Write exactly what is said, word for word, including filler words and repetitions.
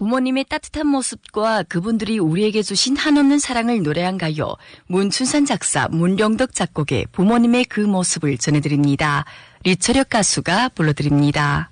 부모님의 따뜻한 모습과 그분들이 우리에게 주신 한없는 사랑을 노래한 가요. 문춘산 작사, 문경덕 작곡의 부모님의 그 모습을 전해드립니다. 리철혁 가수가 불러드립니다.